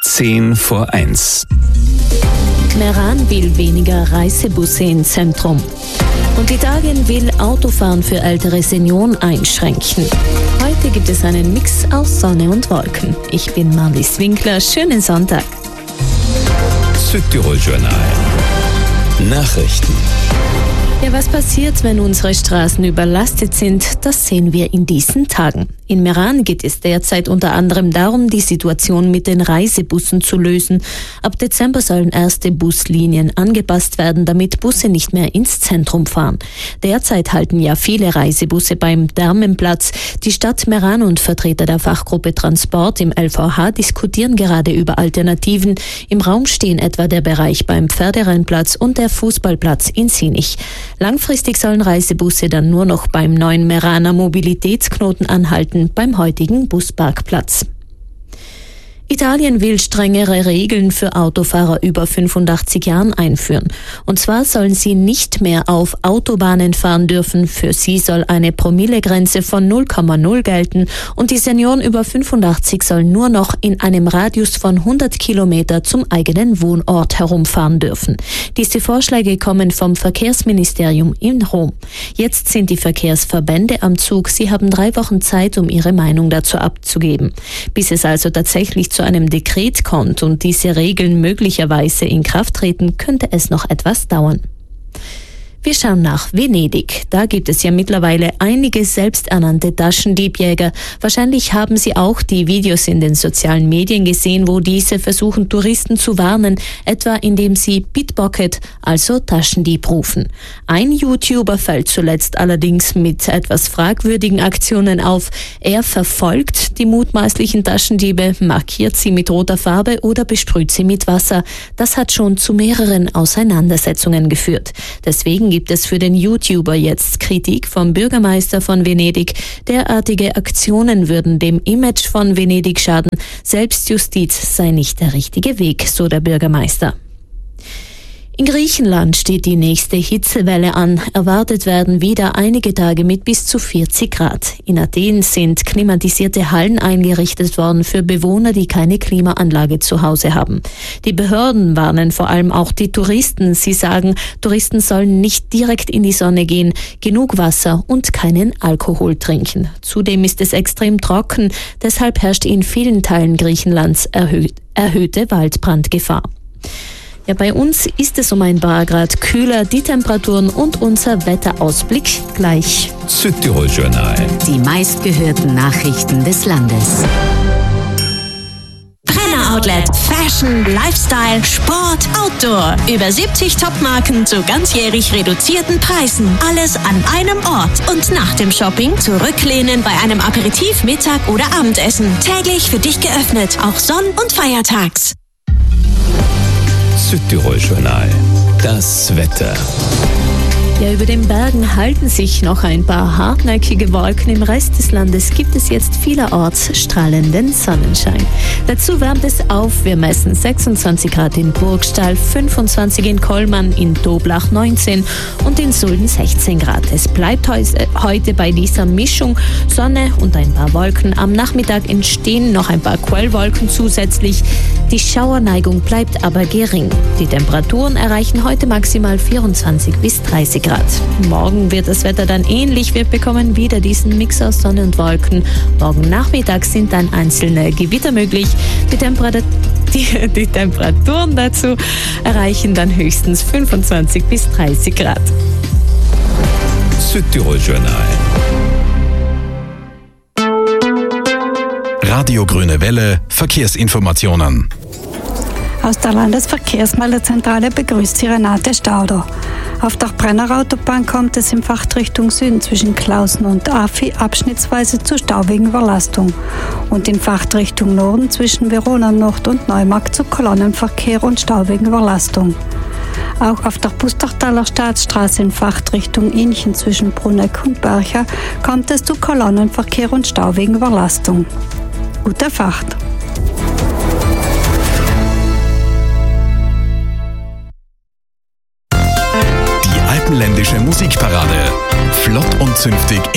1:10. Meran will weniger Reisebusse im Zentrum. Und Italien will Autofahren für ältere Senioren einschränken. Heute gibt es einen Mix aus Sonne und Wolken. Ich bin Marlies Winkler. Schönen Sonntag. Südtirol Journal. Nachrichten. Ja, was passiert, wenn unsere Straßen überlastet sind, das sehen wir in diesen Tagen. In Meran geht es derzeit unter anderem darum, die Situation mit den Reisebussen zu lösen. Ab Dezember sollen erste Buslinien angepasst werden, damit Busse nicht mehr ins Zentrum fahren. Derzeit halten ja viele Reisebusse beim Därmenplatz. Die Stadt Meran und Vertreter der Fachgruppe Transport im LVH diskutieren gerade über Alternativen. Im Raum stehen etwa der Bereich beim Pferderennplatz und der Fußballplatz in Sinich. Langfristig sollen Reisebusse dann nur noch beim neuen Meraner Mobilitätsknoten anhalten, beim heutigen Busparkplatz. Italien will strengere Regeln für Autofahrer über 85 Jahren einführen. Und zwar sollen sie nicht mehr auf Autobahnen fahren dürfen. Für sie soll eine Promillegrenze von 0,0 gelten und die Senioren über 85 sollen nur noch in einem Radius von 100 Kilometer zum eigenen Wohnort herumfahren dürfen. Diese Vorschläge kommen vom Verkehrsministerium in Rom. Jetzt sind die Verkehrsverbände am Zug. Sie haben 3 Wochen Zeit, um ihre Meinung dazu abzugeben. Bis es also tatsächlich zu einem Dekret kommt und diese Regeln möglicherweise in Kraft treten, könnte es noch etwas dauern. Wir schauen nach Venedig. Da gibt es ja mittlerweile einige selbsternannte Taschendiebjäger. Wahrscheinlich haben Sie auch die Videos in den sozialen Medien gesehen, wo diese versuchen, Touristen zu warnen, etwa indem sie Pickpocket, also Taschendieb, rufen. Ein YouTuber fällt zuletzt allerdings mit etwas fragwürdigen Aktionen auf. Er verfolgt die mutmaßlichen Taschendiebe, markiert sie mit roter Farbe oder besprüht sie mit Wasser. Das hat schon zu mehreren Auseinandersetzungen geführt. Deswegen gibt es für den YouTuber jetzt Kritik vom Bürgermeister von Venedig. Derartige Aktionen würden dem Image von Venedig schaden. Selbstjustiz sei nicht der richtige Weg, so der Bürgermeister. In Griechenland steht die nächste Hitzewelle an. Erwartet werden wieder einige Tage mit bis zu 40 Grad. In Athen sind klimatisierte Hallen eingerichtet worden für Bewohner, die keine Klimaanlage zu Hause haben. Die Behörden warnen vor allem auch die Touristen. Sie sagen, Touristen sollen nicht direkt in die Sonne gehen, genug Wasser und keinen Alkohol trinken. Zudem ist es extrem trocken. Deshalb herrscht in vielen Teilen Griechenlands erhöhte Waldbrandgefahr. Ja, bei uns ist es um ein paar Grad kühler, die Temperaturen und unser Wetterausblick gleich. Südtirol Journal. Die meistgehörten Nachrichten des Landes. Brenner Outlet. Fashion, Lifestyle, Sport, Outdoor. Über 70 Topmarken zu ganzjährig reduzierten Preisen. Alles an einem Ort. Und nach dem Shopping zurücklehnen bei einem Aperitif, Mittag oder Abendessen. Täglich für dich geöffnet, auch Sonn- und Feiertags. Südtirol Journal. Das Wetter. Ja, über den Bergen halten sich noch ein paar hartnäckige Wolken. Im Rest des Landes gibt es jetzt vielerorts strahlenden Sonnenschein. Dazu wärmt es auf. Wir messen 26 Grad in Burgstall, 25 in Kollmann, in Toblach 19 und in Sulden 16 Grad. Es bleibt heute bei dieser Mischung Sonne und ein paar Wolken. Am Nachmittag entstehen noch ein paar Quellwolken zusätzlich. Die Schauerneigung bleibt aber gering. Die Temperaturen erreichen heute maximal 24 bis 30 Grad. Morgen wird das Wetter dann ähnlich. Wir bekommen wieder diesen Mix aus Sonne und Wolken. Morgen Nachmittag sind dann einzelne Gewitter möglich. Die Temperaturen dazu erreichen dann höchstens 25 bis 30 Grad. Südtirol Journal. Radio Grüne Welle, Verkehrsinformationen. Aus der Landesverkehrsmeldezentrale begrüßt Sie Renate Stauder. Auf der Brennerautobahn kommt es in Fahrtrichtung Süden zwischen Klausen und Afi abschnittsweise zu Stau wegen Überlastung und in Fahrtrichtung Norden zwischen Verona Nord und Neumarkt zu Kolonnenverkehr und Stau wegen Überlastung. Auch auf der Pustertaler Staatsstraße in Fahrtrichtung Inchen zwischen Bruneck und Bercher kommt es zu Kolonnenverkehr und Stau wegen Überlastung. Gute Fahrt! Die alpenländische Musikparade. Flott und zünftig